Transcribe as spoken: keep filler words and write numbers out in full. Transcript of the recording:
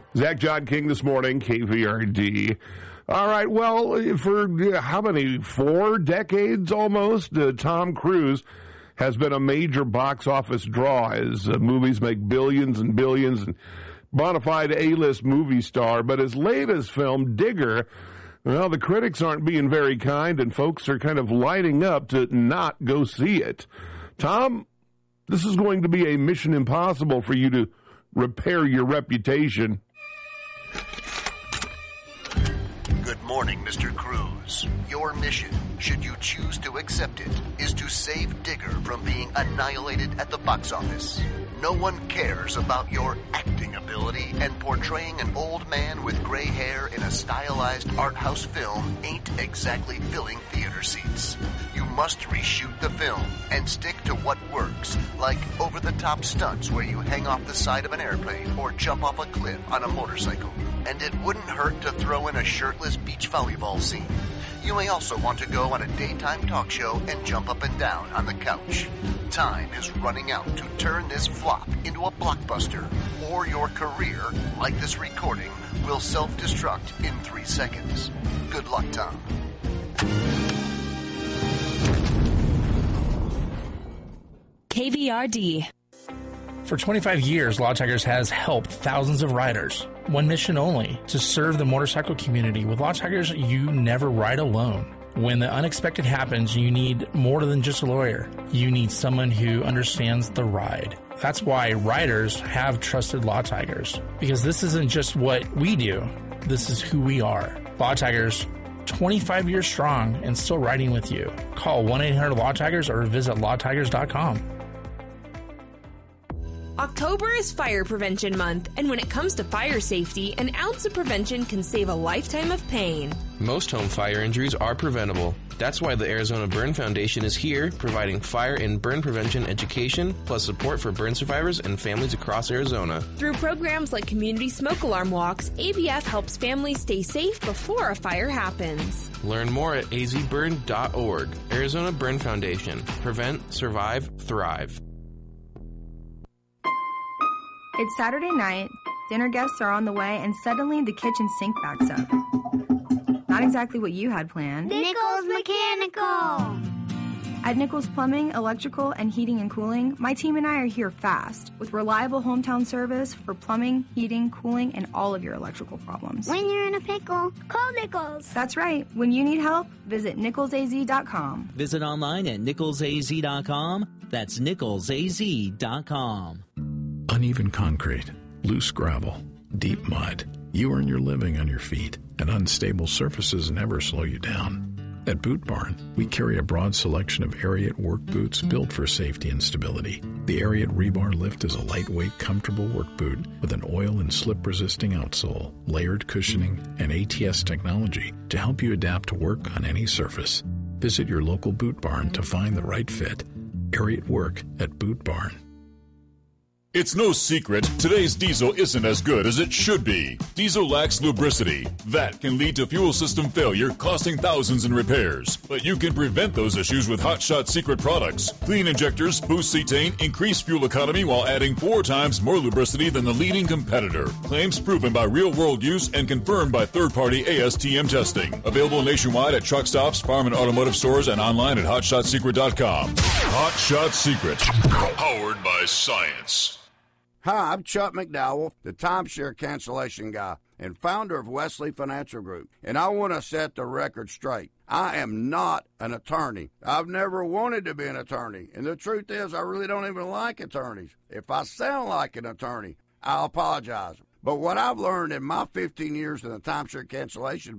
Zach John King this morning, K V R D. All right, well, for uh, how many, four decades almost, uh, Tom Cruise has been a major box office draw as uh, movies make billions and billions, and bona fide A-list movie star. But his latest film, Digger, well, the critics aren't being very kind, and folks are kind of lining up to not go see it. Tom, this is going to be a mission impossible for you to repair your reputation. Good morning, Mister Cruz. Your mission, should you choose to accept it, is to save Digger from being annihilated at the box office. No one cares about your acting ability, and portraying an old man with gray hair in a stylized art house film ain't exactly filling theater seats. You must reshoot the film and stick to what works, like over-the-top stunts where you hang off the side of an airplane or jump off a cliff on a motorcycle. And it wouldn't hurt to throw in a shirtless beach volleyball scene. You may also want to go on a daytime talk show and jump up and down on the couch. Time is running out to turn this flop into a blockbuster, or your career, like this recording, will self-destruct in three seconds. Good luck, Tom. K V R D. For twenty-five years, Law Tigers has helped thousands of riders. One mission only, to serve the motorcycle community. With Law Tigers, you never ride alone. When the unexpected happens, you need more than just a lawyer. You need someone who understands the ride. That's why riders have trusted Law Tigers. Because this isn't just what we do, this is who we are. Law Tigers, twenty-five years strong and still riding with you. Call one eight hundred law tigers or visit law tigers dot com. October is Fire Prevention Month, and when it comes to fire safety, an ounce of prevention can save a lifetime of pain. Most home fire injuries are preventable. That's why the Arizona Burn Foundation is here, providing fire and burn prevention education, plus support for burn survivors and families across Arizona. Through programs like community smoke alarm walks, A B F helps families stay safe before a fire happens. Learn more at a z burn dot org. Arizona Burn Foundation. Prevent, survive, thrive. It's Saturday night, dinner guests are on the way, and suddenly the kitchen sink backs up. Not exactly what you had planned. Nichols Mechanical! At Nichols Plumbing, Electrical, and Heating and Cooling, my team and I are here fast, with reliable hometown service for plumbing, heating, cooling, and all of your electrical problems. When you're in a pickle, call Nichols! That's right. When you need help, visit nichols a z dot com. Visit online at nichols a z dot com. That's nichols a z dot com. Uneven concrete, loose gravel, deep mud. You earn your living on your feet, and unstable surfaces never slow you down. At Boot Barn, we carry a broad selection of Ariat work boots built for safety and stability. The Ariat Rebar Lift is a lightweight, comfortable work boot with an oil and slip-resisting outsole, layered cushioning, and A T S technology to help you adapt to work on any surface. Visit your local Boot Barn to find the right fit. Ariat Work at Boot Barn. It's no secret, today's diesel isn't as good as it should be. Diesel lacks lubricity. That can lead to fuel system failure, costing thousands in repairs. But you can prevent those issues with Hot Shot Secret products. Clean injectors, boost cetane, increase fuel economy while adding four times more lubricity than the leading competitor. Claims proven by real-world use and confirmed by third-party A S T M testing. Available nationwide at truck stops, farm and automotive stores, and online at hot shot secret dot com. Hot Shot Secret, powered by science. Hi, I'm Chuck McDowell, the timeshare cancellation guy and founder of Wesley Financial Group, and I want to set the record straight. I am not an attorney. I've never wanted to be an attorney, and the truth is I really don't even like attorneys. If I sound like an attorney, I apologize. But what I've learned in my fifteen years in the timeshare cancellation